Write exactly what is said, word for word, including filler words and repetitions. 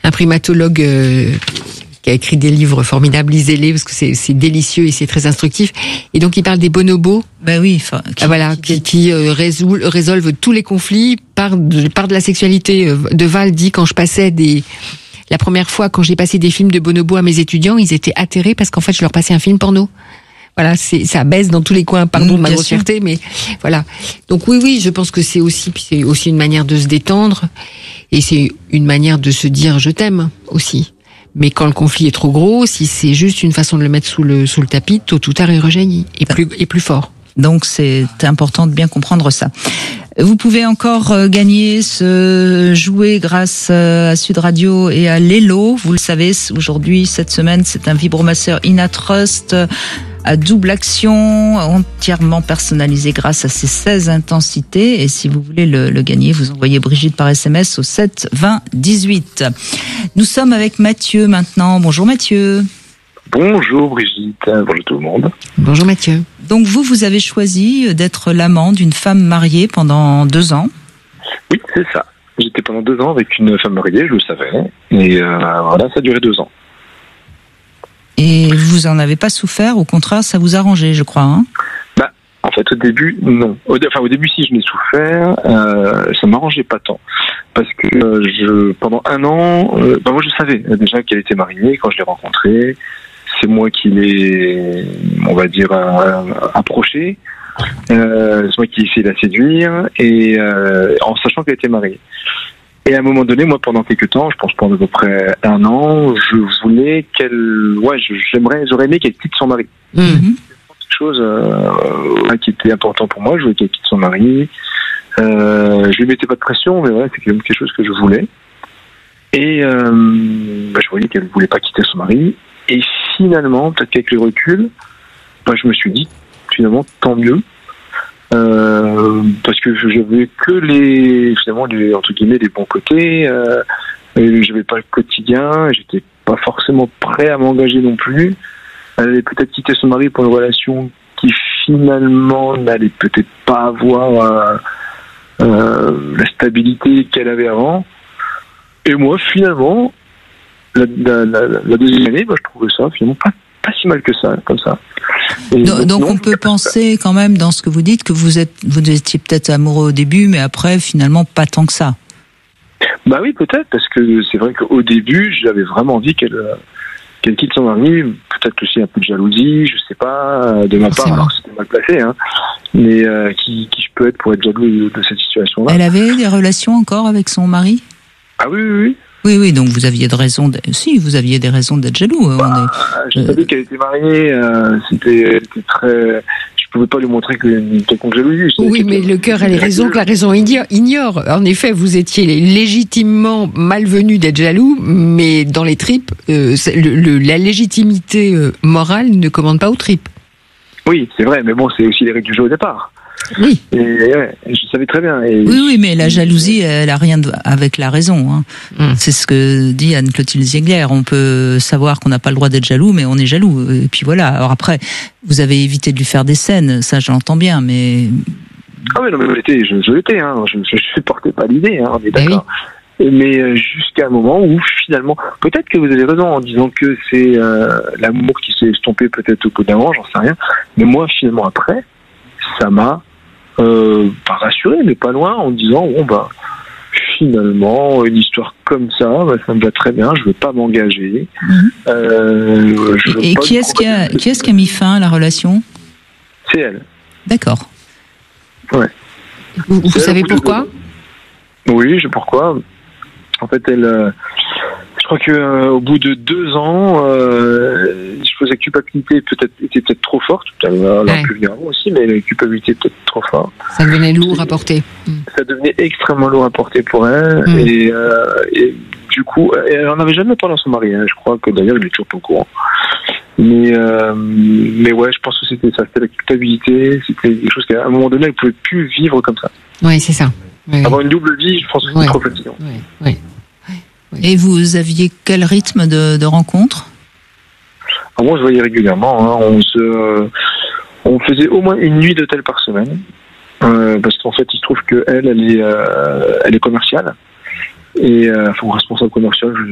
un primatologue euh, qui a écrit des livres formidables, lisez-les parce que c'est, c'est délicieux et c'est très instructif. Et donc il parle des bonobos. Ben oui, enfin, qui, ah, voilà, qui, qui, qui euh, résout, résolvent tous les conflits par de, par de la sexualité. De Val dit quand je passais des la première fois quand j'ai passé des films de bonobos à mes étudiants, ils étaient atterrés parce qu'en fait je leur passais un film porno. Voilà, c'est, ça baisse dans tous les coins, pardon de ma grossièreté, mais voilà. Donc oui, oui, je pense que c'est aussi, c'est aussi une manière de se détendre, et c'est une manière de se dire je t'aime aussi. Mais quand le conflit est trop gros, si c'est juste une façon de le mettre sous le, sous le tapis, tôt ou tard il rejaillit, et plus, et plus fort. Donc c'est important de bien comprendre ça. Vous pouvez encore gagner ce jouet grâce à Sud Radio et à Lelo. Vous le savez, aujourd'hui, cette semaine, c'est un vibromasseur Inatrust à double action, entièrement personnalisé grâce à ses seize intensités. Et si vous voulez le, le gagner, vous envoyez Brigitte par S M S au sept vingt dix-huit. Nous sommes avec Mathieu maintenant. Bonjour Mathieu. Bonjour Brigitte, bonjour tout le monde. Bonjour Mathieu. Donc vous, vous avez choisi d'être l'amant d'une femme mariée pendant deux ans. Oui, c'est ça. J'étais pendant deux ans avec une femme mariée, je le savais. Et euh, voilà, ça a duré deux ans. Et vous en avez pas souffert, au contraire, ça vous arrangeait, je crois. Hein bah, en fait, au début, non. Au, enfin, au début, si je l'ai souffert, euh, ça m'arrangeait pas tant. Parce que euh, je, pendant un an, euh, bah, moi je savais déjà qu'elle était mariée quand je l'ai rencontrée. C'est moi qui l'ai, on va dire, euh, approché. Euh, c'est moi qui ai essayé de la séduire, et euh, en sachant qu'elle était mariée. Et à un moment donné, moi, pendant quelques temps, je pense pendant à peu près un an, je voulais qu'elle, ouais, je, j'aimerais, j'aurais aimé qu'elle quitte son mari. Mmh. Quelque chose euh, qui était important pour moi. Je voulais qu'elle quitte son mari. Euh, je lui mettais pas de pression, mais ouais, c'est quand même quelque chose que je voulais. Et euh, bah, je voyais qu'elle voulait pas quitter son mari. Et finalement, peut-être qu'avec le recul, bah, je me suis dit, finalement, tant mieux. Euh, parce que je n'avais que les, finalement, les, entre guillemets, les bons côtés. Euh, je n'avais pas le quotidien. J'étais pas forcément prêt à m'engager non plus. Elle allait peut-être quitter son mari pour une relation qui finalement n'allait peut-être pas avoir euh, euh, la stabilité qu'elle avait avant. Et moi, finalement, la, la, la, la deuxième année, bah, je trouvais ça finalement pas, pas si mal que ça, comme ça. Et donc, donc, non, on peut penser quand même dans ce que vous dites que vous êtes, vous étiez peut-être amoureux au début, mais après finalement pas tant que ça. Bah oui, peut-être, parce que c'est vrai qu'au début, j'avais vraiment envie qu'elle, qu'elle quitte son mari, peut-être aussi un peu de jalousie, je sais pas, de ma part, alors c'était mal placé, hein, mais euh, qui, qui je peux être pour être jaloux de, de cette situation-là. Elle avait des relations encore avec son mari ? Ah oui, oui, oui. Oui, oui, donc vous aviez de raisons. De... Si, vous aviez des raisons d'être jaloux. Bah, on est... Je savais euh... qu'elle était mariée. Euh, c'était, c'était très. Je pouvais pas lui montrer que une quelconque jalousie. Oui, mais le cœur a les raisons que la raison ignore. En effet, vous étiez légitimement malvenu d'être jaloux, mais dans les tripes, euh, le, le, la légitimité morale ne commande pas aux tripes. Oui, c'est vrai, mais bon, c'est aussi les règles du jeu au départ. Oui. Et ouais, je savais très bien. Et oui, oui, mais la jalousie, elle a rien de, avec la raison. Hein. Mm. C'est ce que dit Anne-Clotilde Ziegler. On peut savoir qu'on n'a pas le droit d'être jaloux, mais on est jaloux. Et puis voilà. Alors après, vous avez évité de lui faire des scènes, ça je l'entends bien, mais... Ah oui, non, mais je l'étais, je, je l'étais, hein. Je ne supportais pas l'idée, hein, on est d'accord. Oui. Mais jusqu'à un moment où finalement, peut-être que vous avez raison en disant que c'est euh, l'amour qui s'est estompé peut-être au bout d'un moment, j'en sais rien. Mais moi, finalement, après, ça m'a euh, pas rassuré, mais pas loin, en disant bon bah finalement une histoire comme ça, bah, ça me va très bien, je veux pas m'engager. Mmh. Euh, je veux et pas qui est-ce qui a qui est-ce qui a mis fin à la relation ? C'est elle. D'accord. Ouais. Vous, vous savez pourquoi ? Oui, je sais pourquoi. En fait, elle. Euh, Je crois que euh, au bout de deux ans, euh, je faisais culpabilité peut-être était peut-être trop forte. Elle aurait ouais. pu venir avant aussi, mais la culpabilité était peut-être trop forte. Ça devenait lourd à porter. Ça devenait extrêmement lourd à porter pour elle, mm. et, euh, et du coup, elle en avait jamais parlé à son mari. Hein. Je crois que d'ailleurs, il est toujours pas au courant. Mais euh, mais ouais, je pense que c'était ça, c'était la culpabilité, c'était quelque chose qu'à un moment donné, elle pouvait plus vivre comme ça. Oui, c'est ça. Oui, Avoir oui. une double vie, je pense que c'est ouais. trop fatigant. Oui, oui. Et vous aviez quel rythme de, de rencontre ? Alors moi, je voyais régulièrement. Hein, on se, euh, on faisait au moins une nuit d'hôtel par semaine, euh, parce qu'en fait, il se trouve que elle, elle est, euh, elle est commerciale et euh, enfin, responsable commercial,